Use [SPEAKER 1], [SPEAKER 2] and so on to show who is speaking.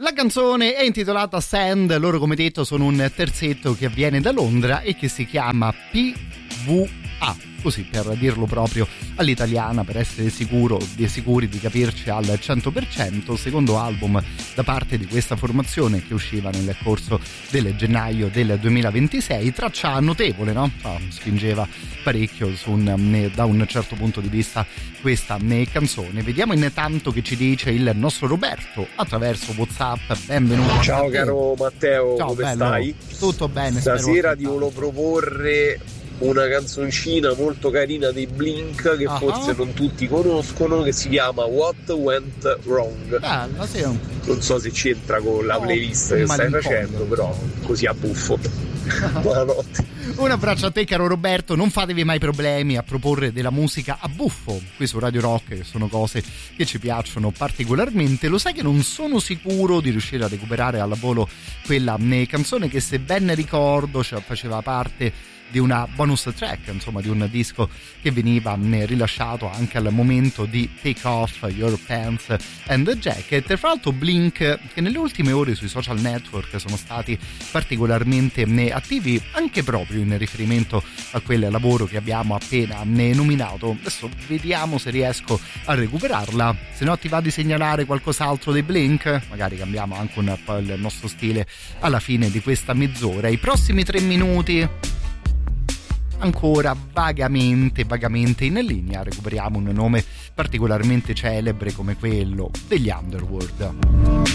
[SPEAKER 1] La canzone è intitolata Sand, loro come detto sono un terzetto che viene da Londra e che si chiama PVA, così per dirlo proprio all'italiana, per essere sicuri di capirci al 100%. Secondo album da parte di questa formazione che usciva nel corso del gennaio del 2026, traccia notevole, no? Spingeva parecchio da un certo punto di vista questa canzone. Vediamo intanto che ci dice il nostro Roberto attraverso WhatsApp. Benvenuto.
[SPEAKER 2] Ciao caro Matteo,
[SPEAKER 1] ciao,
[SPEAKER 2] come
[SPEAKER 1] bello.
[SPEAKER 2] stai?
[SPEAKER 1] Tutto bene.
[SPEAKER 2] Stasera ti volevo proporre una canzoncina molto carina dei Blink che forse non tutti conoscono, che si chiama What Went Wrong.
[SPEAKER 1] Bella, sì.
[SPEAKER 2] Non so se c'entra con la playlist che stai facendo, però così a buffo. Buonanotte.
[SPEAKER 1] Un abbraccio a te caro Roberto, non fatevi mai problemi a proporre della musica a buffo qui su Radio Rock, che sono cose che ci piacciono particolarmente. Lo sai che non sono sicuro di riuscire a recuperare alla volo quella canzone che, se ben ricordo, faceva parte di una bonus track, insomma di un disco che veniva rilasciato anche al momento di Take Off Your Pants and the Jacket. Tra l'altro Blink, che nelle ultime ore sui social network sono stati particolarmente attivi anche proprio in riferimento a quel lavoro che abbiamo appena nominato. Adesso vediamo se riesco a recuperarla, se no ti va di segnalare qualcos'altro dei Blink, magari cambiamo anche un po' il nostro stile alla fine di questa mezz'ora. I prossimi 3 minuti ancora vagamente in linea, recuperiamo un nome particolarmente celebre come quello degli Underworld.